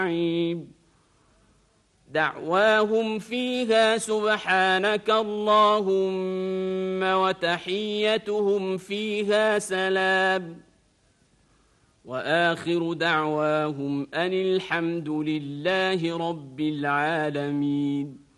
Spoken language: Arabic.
النعيم دعواهم فيها سبحانك اللهم وتحيتهم فيها سلام وآخر دعواهم أن الحمد لله رب العالمين.